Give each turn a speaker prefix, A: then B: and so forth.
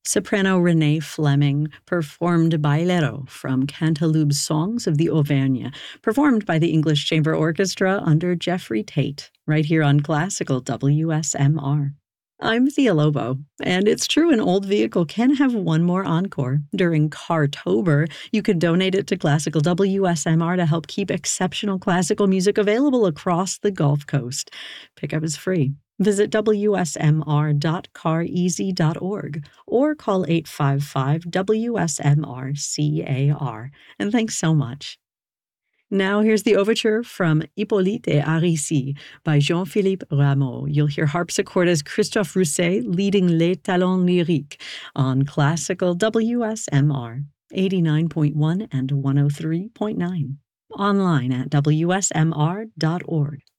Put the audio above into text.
A: Soprano Renee Fleming performed Bailero from Cantaloube's Songs of the Auvergne, performed by the English Chamber Orchestra under Jeffrey Tate, right here on Classical WSMR. I'm Thea Lobo, and it's true an old vehicle can have one more encore. During Cartober, you can donate it to Classical WSMR to help keep exceptional classical music available across the Gulf Coast. Pickup is free. Visit wsmr.careasy.org or call 855-WSMR-CAR. And thanks so much. Now here's the overture from Hippolyte et Aricie by Jean-Philippe Rameau. You'll hear harpsichordist Christophe Rousset leading Les Talents Lyriques on Classical WSMR 89.1 and 103.9. Online at wsmr.org.